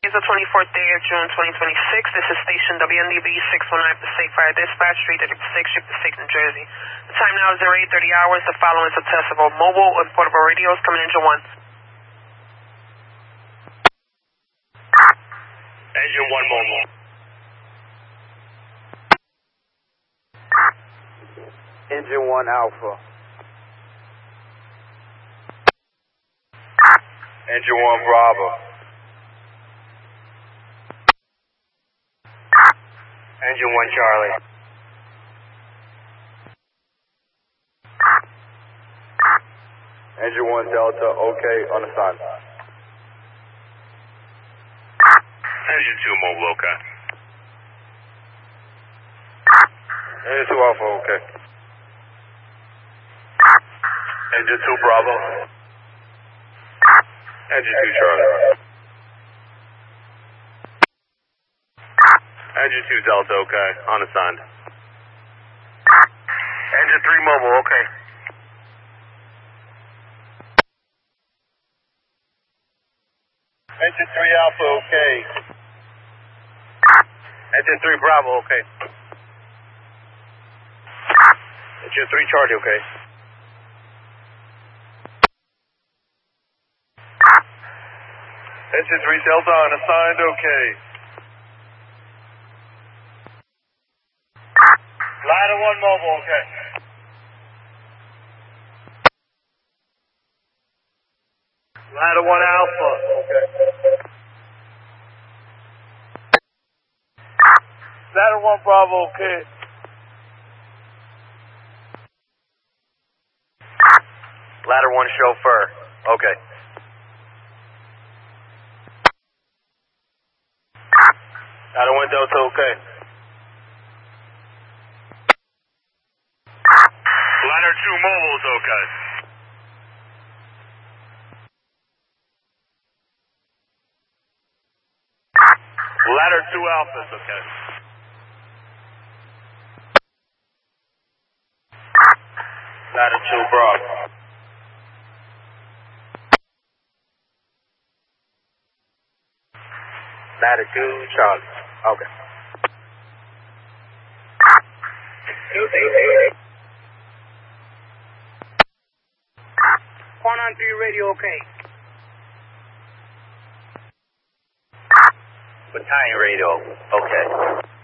It's the 24th day of June 2026. This is station WNDB 619 Passaic Fire Dispatch, 336, Ship Passaic, New Jersey. The time now is 08:30 hours. The following is a test of all mobile and portable radios. Coming Engine 1. Engine 1 mobile. Engine 1 Alpha. Engine 1 Bravo. Engine 1 Charlie. Engine 1 Delta, okay, on the sun. Engine 2 mobile, okay. Engine 2 Alpha, okay. Engine 2 Bravo. Engine 2 Charlie. Engine 2 Delta, okay, unassigned. Engine 3 mobile, okay. Engine 3 Alpha, okay. Engine 3 Bravo, okay. Engine 3 Charlie, okay. Engine 3 Delta, unassigned, okay. Ladder 1 mobile, okay. Ladder 1 Alpha, okay. Ladder 1 Bravo, okay. Ladder 1 Chauffeur, okay. Ladder 1 Delta, okay. Ladder 2 mobile is okay. Ladder 2 Alpha is okay. Ladder 2 Bravo. Ladder 2 Charlie, okay. 1-on-3 radio, okay. Battalion radio, okay.